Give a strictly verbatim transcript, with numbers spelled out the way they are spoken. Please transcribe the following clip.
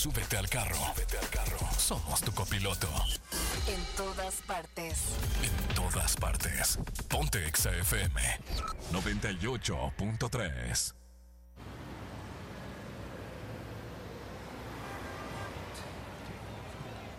Súbete al carro. Súbete al carro. Somos tu copiloto. En todas partes. En todas partes. Ponte Exa F M noventa y ocho punto tres.